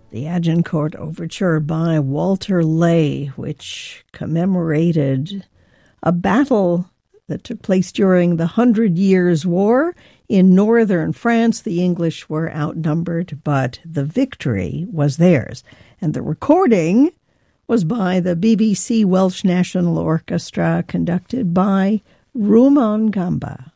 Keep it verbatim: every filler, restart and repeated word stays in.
The Agincourt Overture by Walter Ley, which commemorated a battle that took place during the Hundred Years' War. In northern France, the English were outnumbered, but the victory was theirs. And the recording was by the B B C Welsh National Orchestra, conducted by Rumon Gamba.